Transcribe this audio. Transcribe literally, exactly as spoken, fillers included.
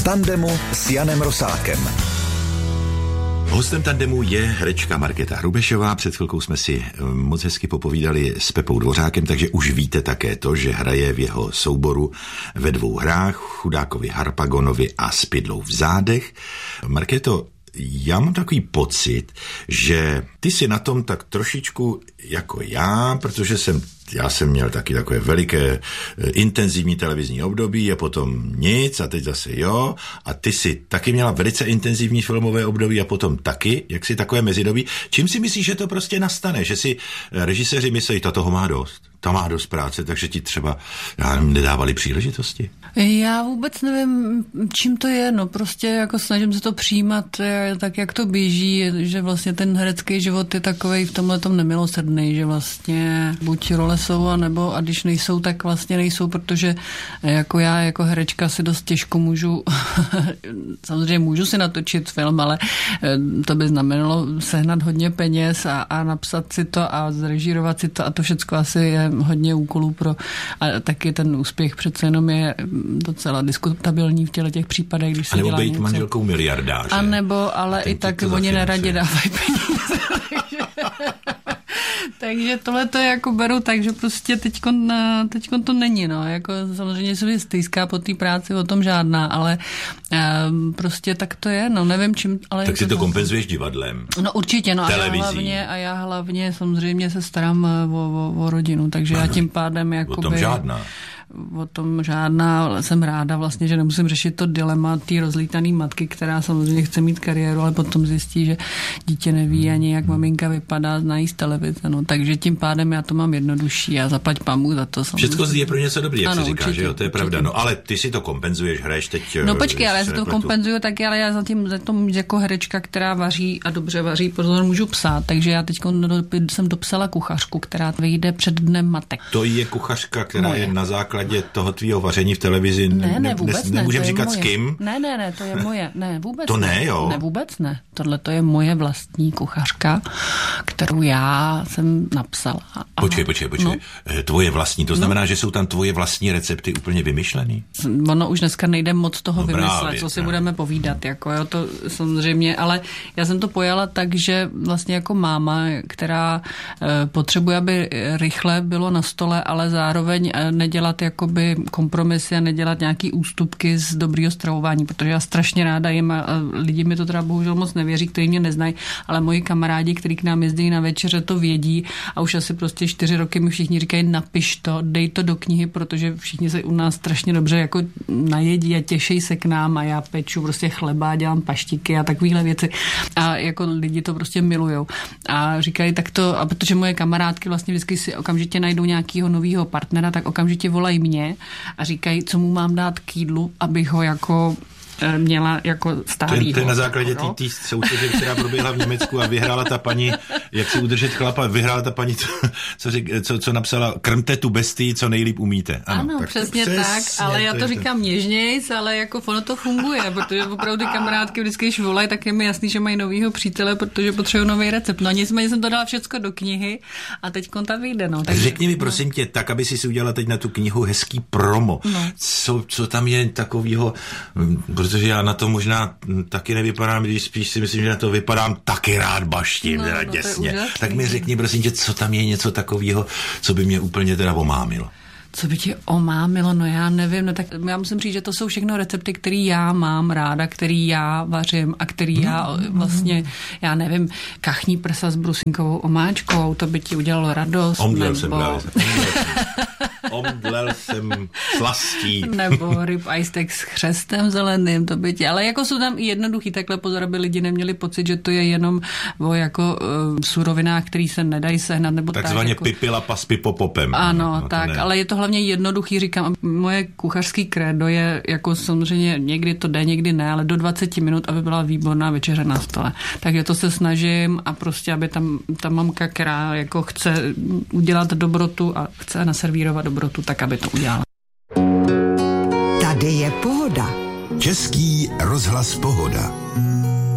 tandemu s Janem Rosákem. Hostem tandemu je herečka Markéta Hrubešová. Před chvilkou jsme si moc hezky popovídali s Pepou Dvořákem, takže už víte také to, že hraje v jeho souboru ve dvou hrách, Chudákovi Harpagonovi a Spidlou v zádech. Markéto, já mám takový pocit, že ty jsi na tom tak trošičku jako já, protože jsem Já jsem měl taky takové veliké intenzivní televizní období a potom nic a teď zase jo. A ty si taky měla velice intenzivní filmové období a potom taky, jak si takové mezidobí. Čím si myslíš, že to prostě nastane? Že si režiséři myslí, ta toho má dost. Ta má dost práce, takže ti třeba já nevím, nedávali příležitosti? Já vůbec nevím, čím to je, no prostě jako snažím se to přijímat tak, jak to běží, že vlastně ten herecký život je takovej v tomhletom nemilosrdný, že vlastně buď role jsou, a nebo a když nejsou, tak vlastně nejsou, protože jako já jako herečka si dost těžko můžu, samozřejmě můžu si natočit film, ale to by znamenalo sehnat hodně peněz a, a napsat si to a zrežírovat si to a to všecko asi je hodně úkolů pro, a taky ten úspěch přece jenom je docela diskutabilní v těle těch případech, když se dělá něco. A nebo být manželkou miliardáře. A nebo, ale i tak oni neradě dávají peníze. Takže tohle to jako beru tak, že prostě teďkon, teďkon to není, no, jako samozřejmě se stýská po té práci, o tom žádná, ale um, prostě tak to je, no, nevím čím, ale... Tak si to kompenzuješ divadlem. No určitě, no, televizí. a já hlavně, a já hlavně samozřejmě se starám o, o, o rodinu, takže já tím pádem jakoby... O tom žádná. O tom žádná, ale jsem ráda vlastně, že nemusím řešit to dilema té rozlítané matky, která samozřejmě chce mít kariéru, ale potom zjistí, že dítě neví ani, jak maminka vypadá, znají z televize, no, takže tím pádem já to mám jednodušší a zaplať pamu za to. Všechno je pro něco dobrý, jak ano, se říká, určitě, že jo, to je určitě, pravda. No ale ty si to kompenzuješ, hraješ teď. No počkej, ale já si to kompenzuju taky, ale já zatím za to jako herečka, která vaří a dobře vaří, pozor, můžu psát, takže já teď jsem dopsala kuchařku, která vyjde před dnem matek. To je kuchařka, která moje. Je na základě toho tvýho vaření v televizi. Ne, ne, vůbec ne. Nemůžem to říkat moje. S kým? Ne, ne, ne, to je moje. Ne, vůbec to ne, jo? Ne, vůbec ne. Tohle to je moje vlastní kuchařka, kterou já jsem napsala. A... Počkej, počkej, počkej. No. Tvoje vlastní, to znamená, no. Že jsou tam tvoje vlastní recepty úplně vymyšlený? Ono už dneska nejde moc toho no, vymyslet, právě, co si právě. Budeme povídat, jako jo, to samozřejmě, ale já jsem to pojala tak, že vlastně jako máma, která e, potřebuje, aby rychle bylo na stole, ale zároveň nedělat jakoby kompromisy a nedělat nějaký ústupky z dobrýho stravování, protože já strašně ráda jim a lidi mi to teda bohužel moc nevěří, kteří mě neznají, ale moji kamarádi, kteří k nám jezdí na večeře, to vědí a už asi prostě čtyři roky mi všichni říkají, napiš to, dej to do knihy, protože všichni se u nás strašně dobře jako najedí a těší se k nám a já peču prostě chleba, dělám paštiky a takovéhle věci a jako lidi to prostě milujou a říkají tak to, a protože moje kamarádky vlastně vždycky si okamžitě najdou nějakého nového partnera, tak okamžitě volají mě a říkají, co mu mám dát k jídlu, abych ho jako měla jako stálýho. To je na základě té soutěže, která proběhla v Německu a vyhrála ta paní, jak si udržet chlapa, vyhrála ta paní, co, co, řek, co, co napsala, krmte tu bestii, co nejlíp umíte. Ano, ano tak přesně, přesně tak, ale já to, to říkám něžnějc, ale jako ono to funguje, protože opravdu ty kamarádky vždycky, když volají, tak je mi jasný, že mají novýho přítele, protože potřebují nový recept. No nicméně jsem to dala všecko do knihy a teď ta vyjde. No, takže, řekni mi prosím tě, tak, aby si si udělala teď na tu knihu hezký promo. No. Co, co tam je takovýho, protože já na to možná taky nevypadám, když spíš si myslím, že na to vypadám taky rád baštím, no, teda no, děsně. Tak mi řekni, prosím tě, co tam je něco takového, co by mě úplně teda omámilo. Co by tě omámilo, no já nevím, no tak já musím říct, že to jsou všechno recepty, které já mám ráda, který já vařím a který já vlastně, já nevím, kachní prsa s brusinkovou omáčkou, to by ti udělalo radost. Omdlel nebo... jsem právě. Omdlel jsem slastí. Nebo rib ice steak s chřestem zeleným, to by ti, ale jako jsou tam i jednoduchý, takhle pozor, aby lidi neměli pocit, že to je jenom o jako uh, surovinách, který se nedají sehnat, nebo tak. Takzvaně jako... pipilapa s pipopopem. Ano, no, tak, ne. Ale je to hlavně jednoduchý, říkám, moje kuchařský krédo je jako samozřejmě někdy to jde, někdy ne, ale do dvacet minut, aby byla výborná večeře na stole. Takže to se snažím a prostě, aby tam ta mamka, která jako chce udělat dobrotu a chce naservírovat dobrotu, tak aby to udělala. Tady je Pohoda. Český rozhlas Pohoda.